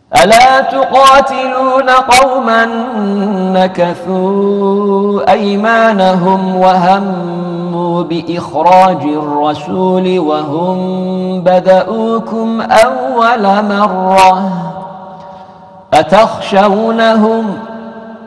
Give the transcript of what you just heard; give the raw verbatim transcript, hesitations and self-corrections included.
ألا تقاتلون قوما نكثوا أيمانهم وهموا بإخراج الرسول وهم بدؤوكم أول مرة أتخشونهم